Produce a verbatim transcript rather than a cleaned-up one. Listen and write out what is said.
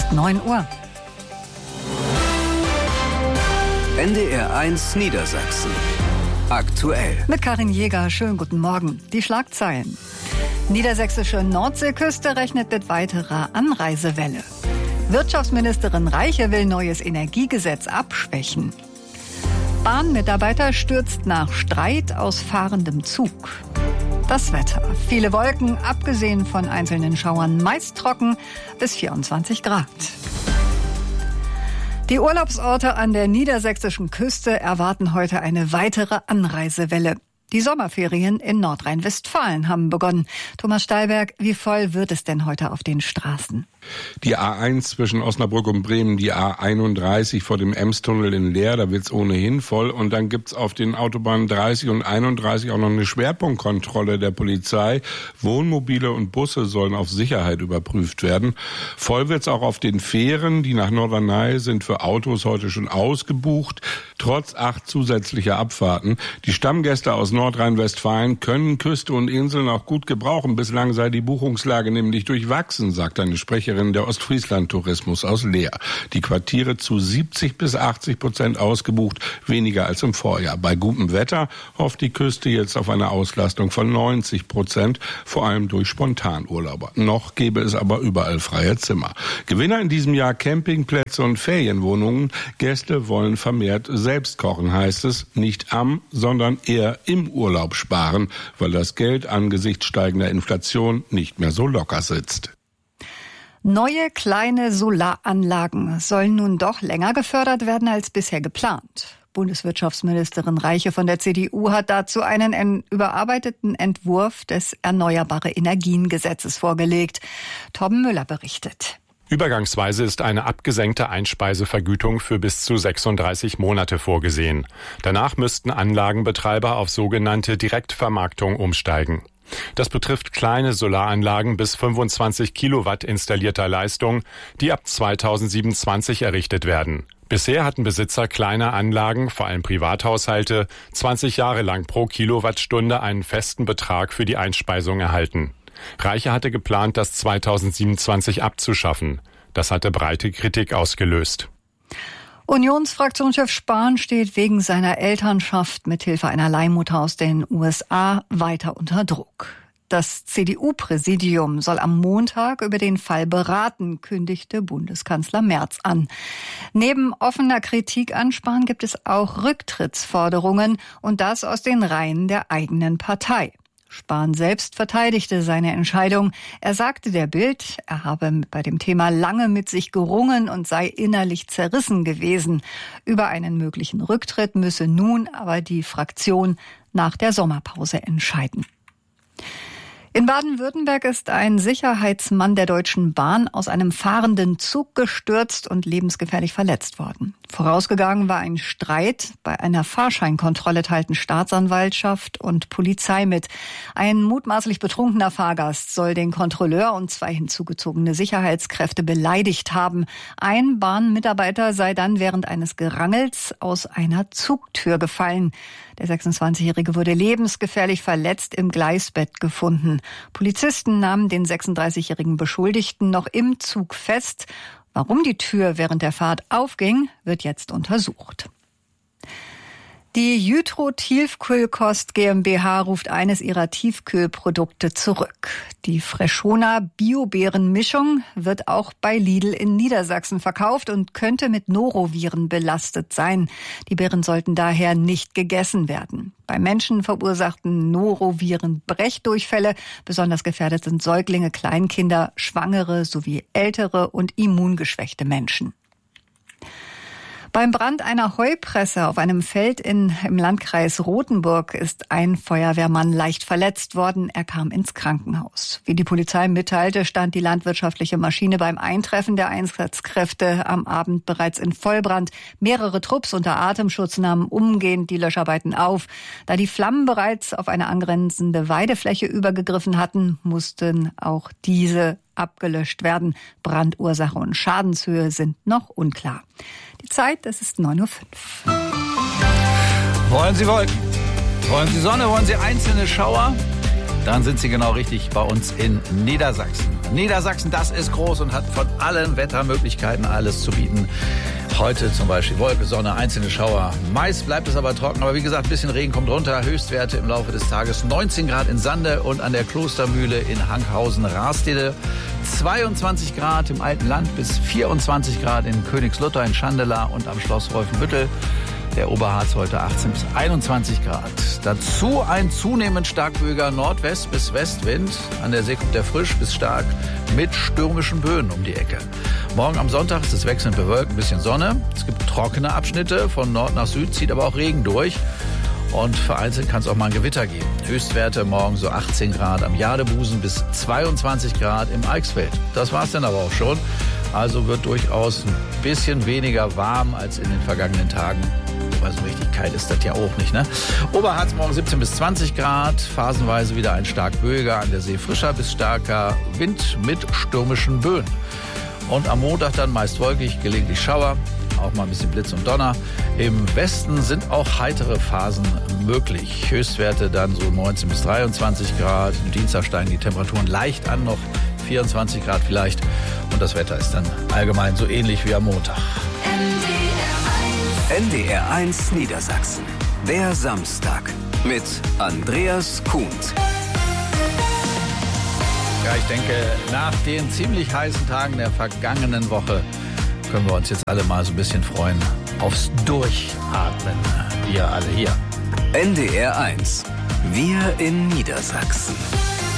ist neun Uhr. N D R eins Niedersachsen. Aktuell. Mit Karin Jäger, schönen guten Morgen. Die Schlagzeilen. Niedersächsische Nordseeküste rechnet mit weiterer Anreisewelle. Wirtschaftsministerin Reiche will neues Energiegesetz abschwächen. Bahnmitarbeiter stürzt nach Streit aus fahrendem Zug. Das Wetter. Viele Wolken, abgesehen von einzelnen Schauern, meist trocken bis vierundzwanzig Grad. Die Urlaubsorte an der niedersächsischen Küste erwarten heute eine weitere Anreisewelle. Die Sommerferien in Nordrhein-Westfalen haben begonnen. Thomas Steilberg, wie voll wird es denn heute auf den Straßen? Die A eins zwischen Osnabrück und Bremen, die A einunddreißig vor dem Emstunnel in Leer, da wird's ohnehin voll. Und dann gibt's auf den Autobahnen dreißig und einunddreißig auch noch eine Schwerpunktkontrolle der Polizei. Wohnmobile und Busse sollen auf Sicherheit überprüft werden. Voll wird's auch auf den Fähren, die nach Norderney sind für Autos heute schon ausgebucht, trotz acht zusätzlicher Abfahrten. Die Stammgäste aus Nordrhein-Westfalen können Küste und Inseln auch gut gebrauchen. Bislang sei die Buchungslage nämlich durchwachsen, sagt eine Sprecherin der Ostfriesland-Tourismus aus Leer. Die Quartiere zu siebzig bis achtzig Prozent ausgebucht, weniger als im Vorjahr. Bei gutem Wetter hofft die Küste jetzt auf eine Auslastung von neunzig Prozent, vor allem durch Spontanurlauber. Noch gäbe es aber überall freie Zimmer. Gewinner in diesem Jahr Campingplätze und Ferienwohnungen. Gäste wollen vermehrt selbst kochen, heißt es. Nicht am, sondern eher im Urlaub sparen, weil das Geld angesichts steigender Inflation nicht mehr so locker sitzt. Neue kleine Solaranlagen sollen nun doch länger gefördert werden als bisher geplant. Bundeswirtschaftsministerin Reiche von der C D U hat dazu einen en- überarbeiteten Entwurf des Erneuerbare-Energien-Gesetzes vorgelegt. Torben Müller berichtet. Übergangsweise ist eine abgesenkte Einspeisevergütung für bis zu sechsunddreißig Monate vorgesehen. Danach müssten Anlagenbetreiber auf sogenannte Direktvermarktung umsteigen. Das betrifft kleine Solaranlagen bis fünfundzwanzig Kilowatt installierter Leistung, die ab zweitausendsiebenundzwanzig errichtet werden. Bisher hatten Besitzer kleiner Anlagen, vor allem Privathaushalte, zwanzig Jahre lang pro Kilowattstunde einen festen Betrag für die Einspeisung erhalten. Reiche hatte geplant, das zweitausendsiebenundzwanzig abzuschaffen. Das hatte breite Kritik ausgelöst. Unionsfraktionschef Spahn steht wegen seiner Elternschaft mithilfe einer Leihmutter aus den U S A weiter unter Druck. Das C D U-Präsidium soll am Montag über den Fall beraten, kündigte Bundeskanzler Merz an. Neben offener Kritik an Spahn gibt es auch Rücktrittsforderungen, und das aus den Reihen der eigenen Partei. Spahn selbst verteidigte seine Entscheidung. Er sagte der Bild, er habe bei dem Thema lange mit sich gerungen und sei innerlich zerrissen gewesen. Über einen möglichen Rücktritt müsse nun aber die Fraktion nach der Sommerpause entscheiden. In Baden-Württemberg ist ein Sicherheitsmann der Deutschen Bahn aus einem fahrenden Zug gestürzt und lebensgefährlich verletzt worden. Vorausgegangen war ein Streit. Bei einer Fahrscheinkontrolle teilten Staatsanwaltschaft und Polizei mit. Ein mutmaßlich betrunkener Fahrgast soll den Kontrolleur und zwei hinzugezogene Sicherheitskräfte beleidigt haben. Ein Bahnmitarbeiter sei dann während eines Gerangels aus einer Zugtür gefallen. Der sechsundzwanzigjährige wurde lebensgefährlich verletzt im Gleisbett gefunden. Polizisten nahmen den sechsunddreißigjährigen Beschuldigten noch im Zug fest. Warum die Tür während der Fahrt aufging, wird jetzt untersucht. Die Jytro Tiefkühlkost GmbH ruft eines ihrer Tiefkühlprodukte zurück. Die Freshona Bio-Beeren-Mischung wird auch bei Lidl in Niedersachsen verkauft und könnte mit Noroviren belastet sein. Die Beeren sollten daher nicht gegessen werden. Bei Menschen verursachten Noroviren Brechdurchfälle. Besonders gefährdet sind Säuglinge, Kleinkinder, Schwangere sowie ältere und immungeschwächte Menschen. Beim Brand einer Heupresse auf einem Feld in, im Landkreis Rothenburg ist ein Feuerwehrmann leicht verletzt worden. Er kam ins Krankenhaus. Wie die Polizei mitteilte, stand die landwirtschaftliche Maschine beim Eintreffen der Einsatzkräfte am Abend bereits in Vollbrand. Mehrere Trupps unter Atemschutz nahmen umgehend die Löscharbeiten auf. Da die Flammen bereits auf eine angrenzende Weidefläche übergegriffen hatten, mussten auch diese abgelöscht werden. Brandursache und Schadenshöhe sind noch unklar. Die Zeit, es ist neun Uhr fünf. Wollen Sie Wolken? Wollen Sie Sonne? Wollen Sie einzelne Schauer? Dann sind Sie genau richtig bei uns in Niedersachsen. Niedersachsen, das ist groß und hat von allen Wettermöglichkeiten alles zu bieten. Heute zum Beispiel Wolke, Sonne, einzelne Schauer. Meist bleibt es aber trocken, aber wie gesagt, ein bisschen Regen kommt runter. Höchstwerte im Laufe des Tages neunzehn Grad in Sande und an der Klostermühle in Hankhausen-Rastede. zweiundzwanzig Grad im alten Land bis vierundzwanzig Grad in Königslutter, in Schandela und am Schloss Wolfenbüttel. Der Oberharz heute achtzehn bis einundzwanzig Grad. Dazu ein zunehmend starkböiger Nordwest- bis Westwind. An der See kommt der frisch bis stark mit stürmischen Böen um die Ecke. Morgen am Sonntag ist es wechselnd bewölkt, ein bisschen Sonne. Es gibt trockene Abschnitte, von Nord nach Süd zieht aber auch Regen durch. Und vereinzelt kann es auch mal ein Gewitter geben. Höchstwerte morgen so achtzehn Grad am Jadebusen bis zweiundzwanzig Grad im Eichsfeld. Das war's dann aber auch schon. Also wird durchaus ein bisschen weniger warm als in den vergangenen Tagen. Aber so richtig kalt ist das ja auch nicht, ne? Oberharz morgen siebzehn bis zwanzig Grad, phasenweise wieder ein stark böiger, an der See frischer bis starker Wind mit stürmischen Böen. Und am Montag dann meist wolkig, gelegentlich Schauer, auch mal ein bisschen Blitz und Donner. Im Westen sind auch heitere Phasen möglich. Höchstwerte dann so neunzehn bis dreiundzwanzig Grad. Am Dienstag steigen die Temperaturen leicht an, noch vierundzwanzig Grad vielleicht. Und das Wetter ist dann allgemein so ähnlich wie am Montag. N D R eins Niedersachsen. Der Samstag mit Andreas Kuhns. Ja, ich denke, nach den ziemlich heißen Tagen der vergangenen Woche können wir uns jetzt alle mal so ein bisschen freuen aufs Durchatmen. Wir alle hier. N D R eins. Wir in Niedersachsen.